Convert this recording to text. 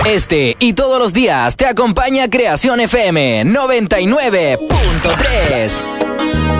Este y todos los días te acompaña Creación FM 99.3.